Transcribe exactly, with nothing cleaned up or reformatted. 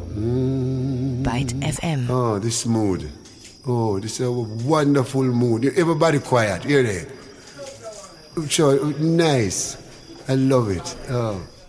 Mm. Byte F M. Oh, this mood. Oh, this is a wonderful mood. Everybody quiet. Hear that? Sure, nice. I love it. Oh.